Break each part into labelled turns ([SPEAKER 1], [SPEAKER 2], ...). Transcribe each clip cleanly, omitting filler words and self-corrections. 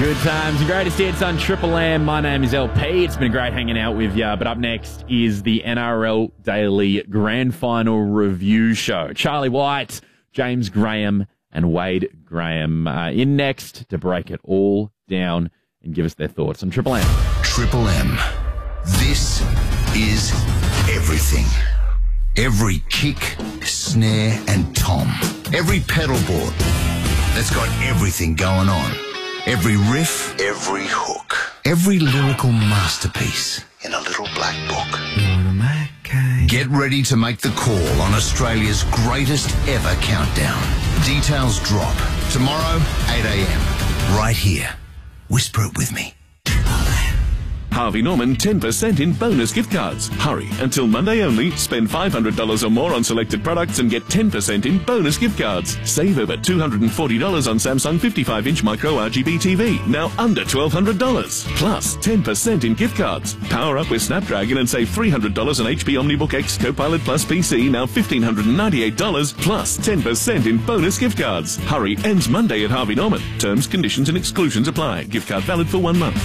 [SPEAKER 1] Good times and greatest hits on Triple M. My name is LP. It's been great hanging out with you. But up next is the NRL Daily Grand Final Review Show. Charlie White, James Graham and Wade Graham in next to break it all down and give us their thoughts on Triple M.
[SPEAKER 2] Triple M. This is everything. Every kick, snare and tom. Every pedal board that's got everything going on. Every riff, every hook, every lyrical masterpiece in a little black book. Get ready to make the call on Australia's greatest ever countdown. Details drop tomorrow, 8 a.m. right here. Whisper it with me.
[SPEAKER 3] Harvey Norman 10% in bonus gift cards. Hurry, until Monday only. Spend $500 or more on selected products and get 10% in bonus gift cards. Save over $240 on Samsung 55-inch micro RGB TV, now under $1,200. Plus 10% in gift cards. Power up with Snapdragon and save $300 on HP OmniBook X Copilot Plus PC, now $1,598, plus 10% in bonus gift cards. Hurry, ends Monday at Harvey Norman. Terms, conditions and exclusions apply. Gift card valid for 1 month.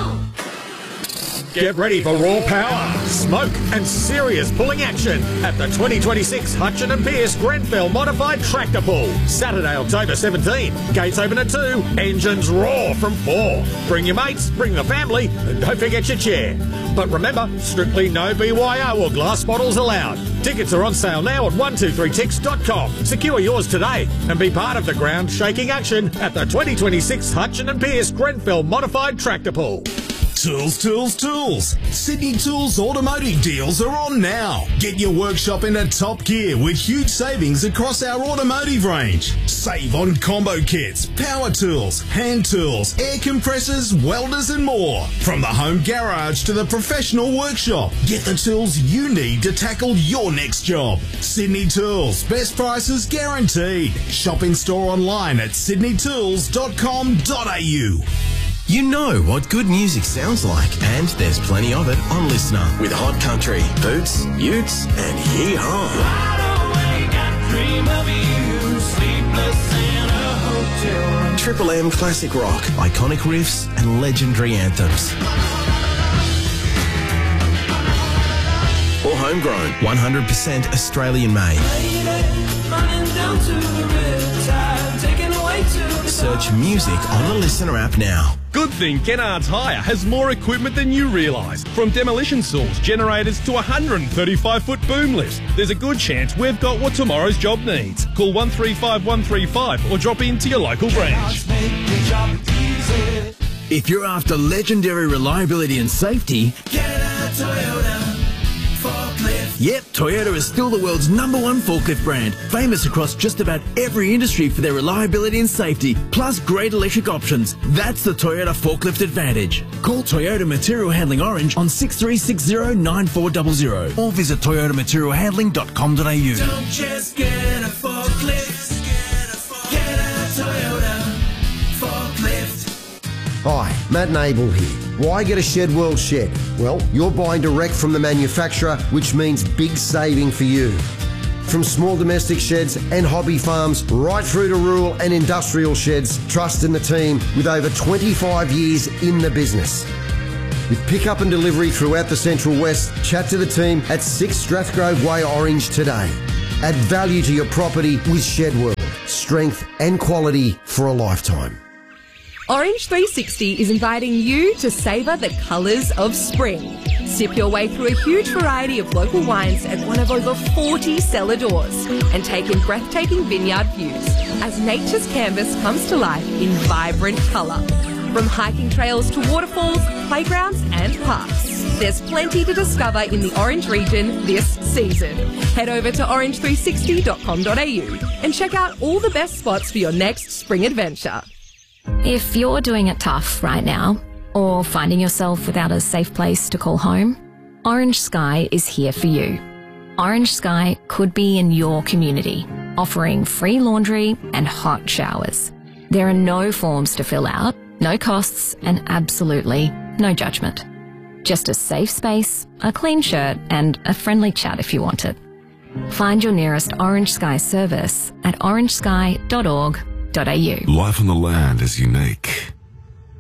[SPEAKER 4] Get ready for raw power, smoke and serious pulling action at the 2026 Hutchin & Pearce Grenfell Modified Tractor Pull. Saturday, October 17. Gates open at 2, engines roar from 4. Bring your mates, bring the family, and don't forget your chair. But remember, strictly no BYO or glass bottles allowed. Tickets are on sale now at 123tix.com. Secure yours today and be part of the ground-shaking action at the 2026 Hutchin & Pearce Grenfell Modified Tractor Pull.
[SPEAKER 5] Tools, tools, tools. Sydney Tools automotive deals are on now. Get your workshop into top gear with huge savings across our automotive range. Save on combo kits, power tools, hand tools, air compressors, welders and more. From the home garage to the professional workshop, get the tools you need to tackle your next job. Sydney Tools, best prices guaranteed. Shop in store online at sydneytools.com.au.
[SPEAKER 6] You know what good music sounds like, and there's plenty of it on Listener with Hot Country, Boots, Utes, and Yee-Haw. Triple M classic rock, iconic riffs, and legendary anthems. Or homegrown, 100% Australian made. Search music on the Listener app now.
[SPEAKER 7] Good thing Kennards Hire has more equipment than you realise. From demolition saws, generators to 135-foot boom lifts. There's a good chance we've got what tomorrow's job needs. Call 135 135 or drop into your local branch.
[SPEAKER 8] If you're after legendary reliability and safety,
[SPEAKER 9] get a Toyota forklift.
[SPEAKER 8] Yep, Toyota is still the world's #1 forklift brand, famous across just about every industry for their reliability and safety, plus great electric options. That's the Toyota Forklift Advantage. Call Toyota Material Handling Orange on 6360-9400 or visit toyotamaterialhandling.com.au.
[SPEAKER 9] Don't just get a forklift, get a Toyota forklift.
[SPEAKER 10] Hi, Matt Nable here. Why get a Shed World shed? Well, you're buying direct from the manufacturer, which means big saving for you. From small domestic sheds and hobby farms, right through to rural and industrial sheds, trust in the team with over 25 years in the business. With pickup and delivery throughout the Central West, chat to the team at 6 Strathgrove Way, Orange today. Add value to your property with Shed World. Strength and quality for a lifetime.
[SPEAKER 11] Orange 360 is inviting you to savour the colours of spring. Sip your way through a huge variety of local wines at one of over 40 cellar doors and take in breathtaking vineyard views as nature's canvas comes to life in vibrant colour. From hiking trails to waterfalls, playgrounds and parks, there's plenty to discover in the Orange region this season. Head over to orange360.com.au and check out all the best spots for your next spring adventure.
[SPEAKER 12] If you're doing it tough right now, or finding yourself without a safe place to call home, Orange Sky is here for you. Orange Sky could be in your community, offering free laundry and hot showers. There are no forms to fill out, no costs, and absolutely no judgment. Just a safe space, a clean shirt, and a friendly chat if you want it. Find your nearest Orange Sky service at orangesky.org.au.
[SPEAKER 13] Life on the land is unique.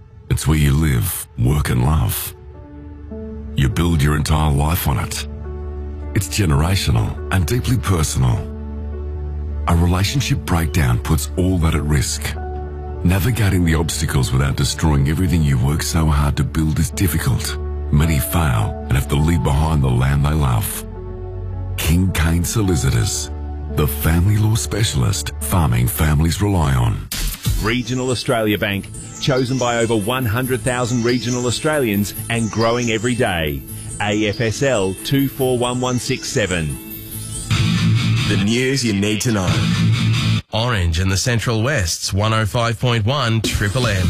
[SPEAKER 13] It's where you live, work and love. You build your entire life on it. It's generational and deeply personal. A relationship breakdown puts all that at risk. Navigating the obstacles without destroying everything you work so hard to build is difficult. Many fail and have to leave behind the land they love. King Kane Solicitors, the family law specialist farming families rely on.
[SPEAKER 14] Regional Australia Bank, chosen by over 100,000 regional Australians and growing every day. AFSL 241167.
[SPEAKER 6] The news you need to know. Orange and the Central West's 105.1 Triple M.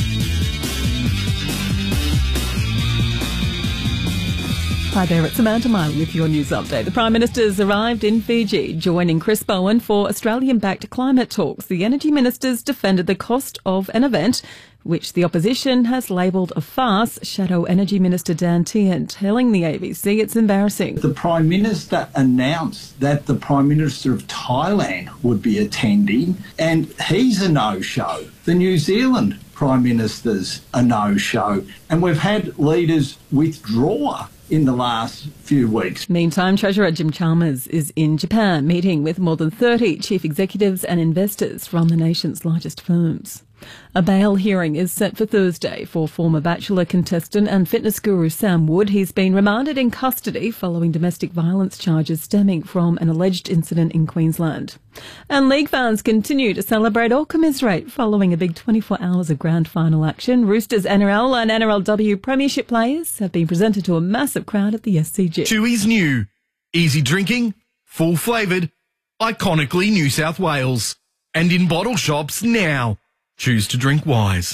[SPEAKER 15] Hi there, it's Samantha Miley with your news update. The Prime Minister's arrived in Fiji, joining Chris Bowen for Australian-backed climate talks. The Energy Ministers defended the cost of an event which the opposition has labelled a farce. Shadow Energy Minister Dan Tehan telling the ABC it's embarrassing.
[SPEAKER 16] The Prime Minister announced that the Prime Minister of Thailand would be attending, and he's a no-show. The New Zealand Prime Minister's a no-show, and we've had leaders withdraw in the last few weeks.
[SPEAKER 15] Meantime, Treasurer Jim Chalmers is in Japan meeting with more than 30 chief executives and investors from the nation's largest firms. A bail hearing is set for Thursday for former Bachelor contestant and fitness guru Sam Wood. He's been remanded in custody following domestic violence charges stemming from an alleged incident in Queensland. And league fans continue to celebrate or commiserate following a big 24 hours of grand final action. Roosters NRL and NRLW premiership players have been presented to a massive crowd at the SCG.
[SPEAKER 17] Chewy's new. Easy drinking, full flavoured, iconically New South Wales. And in bottle shops now. Choose to drink wise.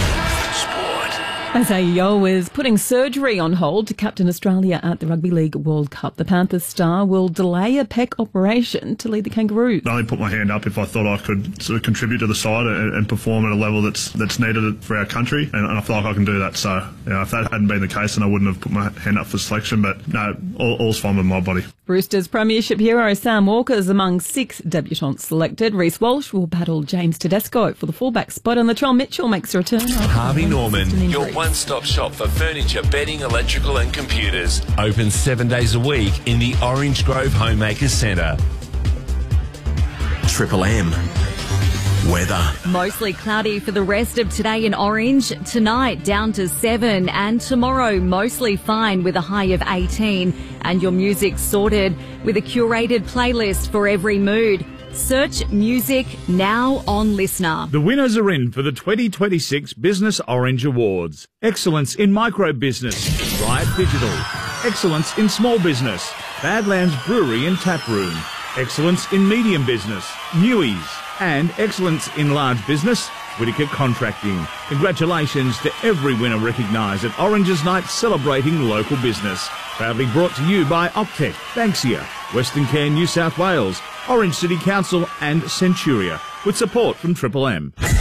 [SPEAKER 15] As AEO is putting surgery on hold to captain Australia at the Rugby League World Cup, the Panthers star will delay a pec operation to lead the Kangaroos.
[SPEAKER 18] I only put my hand up if I thought I could sort of contribute to the side and perform at a level that's needed for our country, and I feel like I can do that. So, if that hadn't been the case, then I wouldn't have put my hand up for selection. But no, all's fine with my body.
[SPEAKER 15] Roosters premiership hero Sam Walker is among 6 debutants selected. Reece Walsh will battle James Tedesco for the fullback spot, and Latrell Mitchell makes a return.
[SPEAKER 14] Harvey Norman, your one-stop shop for furniture, bedding, electrical and computers. Open 7 days a week in the Orange Grove Homemakers Centre.
[SPEAKER 6] Triple M. Weather.
[SPEAKER 19] Mostly cloudy for the rest of today in Orange. Tonight down to 7, and tomorrow mostly fine with a high of 18. And your music sorted with a curated playlist for every mood. Search music now on Listener.
[SPEAKER 20] The winners are in for the 2026 Business Orange Awards. Excellence in Micro Business, Riot Digital. Excellence in Small Business, Badlands Brewery and Tap Room. Excellence in Medium Business, Newies. And Excellence in Large Business, Whittaker Contracting. Congratulations to every winner recognised at Orange's Night celebrating local business. Proudly brought to you by Optec, Banksia, Western Care New South Wales, Orange City Council and Centuria, with support from Triple M.
[SPEAKER 5] The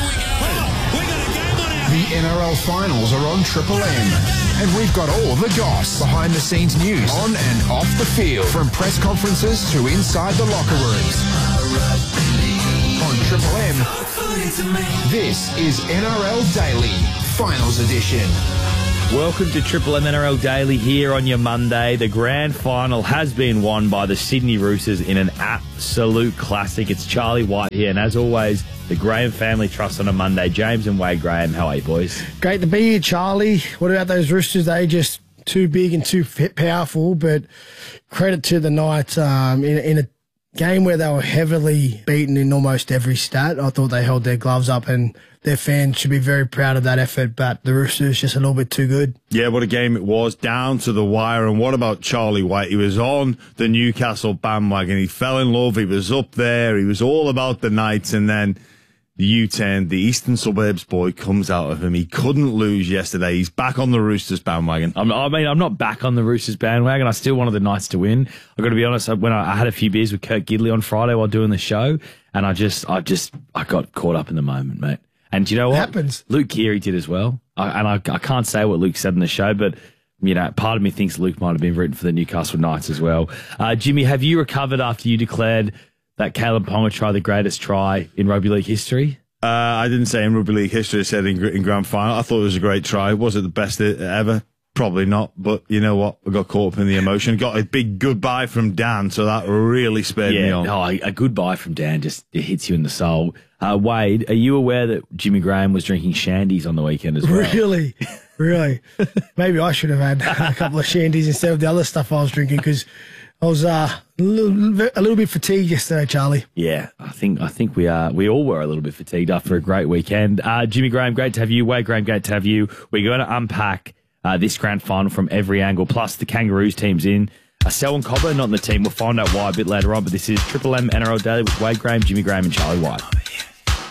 [SPEAKER 5] NRL finals are on Triple M. And we've got all the goss, behind the scenes news, on and off the field, from press conferences to inside the locker rooms. On Triple M, this is NRL Daily, Finals Edition.
[SPEAKER 21] Welcome to Triple M NRL Daily here on your Monday. The grand final has been won by the Sydney Roosters in an absolute classic. It's Charlie White here, and as always, the Graham Family Trust on a Monday. James and Wade Graham, how are you, boys?
[SPEAKER 22] Great to be here, Charlie. What about those Roosters? They just too big and too powerful, but credit to the Knights in a game where they were heavily beaten in almost every stat. I thought they held their gloves up, and their fans should be very proud of that effort, but the Roosters just a little bit too good.
[SPEAKER 23] Yeah, what a game it was, down to the wire. And what about Charlie White? He was on the Newcastle bandwagon. He fell in love. He was up there. He was all about the Knights. And then the U-turn, the Eastern Suburbs boy comes out of him. He couldn't lose yesterday. He's back on the Roosters bandwagon.
[SPEAKER 21] I'm not back on the Roosters bandwagon. I still wanted the Knights to win. I've got to be honest, when I had a few beers with Kurt Gidley on Friday while doing the show, and I got caught up in the moment, mate. And do you know what?
[SPEAKER 22] It happens.
[SPEAKER 21] Luke Keary did as well. I can't say what Luke said in the show, but part of me thinks Luke might have been rooting for the Newcastle Knights as well. Jimmy, have you recovered after you declared that Caleb Ponga tried the greatest try in rugby league history?
[SPEAKER 23] I didn't say in rugby league history. I said in grand final. I thought it was a great try. Was it the best ever? Probably not. But you know what? I got caught up in the emotion. Got a big goodbye from Dan, so that really spurred me on.
[SPEAKER 21] Oh, a goodbye from Dan just it hits you in the soul. Wade, are you aware that Jimmy Graham was drinking shandies on the weekend as well?
[SPEAKER 22] Really? Maybe I should have had a couple of shandies instead of the other stuff I was drinking because I was a little bit fatigued yesterday, Charlie.
[SPEAKER 21] Yeah, I think we all were a little bit fatigued after a great weekend. Jimmy Graham, great to have you. Wade Graham, great to have you. We're going to unpack this grand final from every angle, plus the Kangaroos team's in. Selwyn Cobbo not in the team. We'll find out why a bit later on, but this is Triple M NRL Daily with Wade Graham, Jimmy Graham and Charlie White.